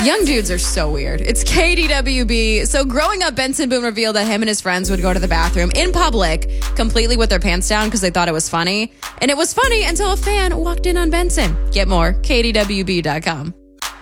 Young dudes are so weird. It's KDWB. So growing up, Benson Boone revealed that him and his friends would go to the bathroom in public, completely with their pants down because they thought it was funny. And it was funny until a fan walked in on Benson. Get more, KDWB.com.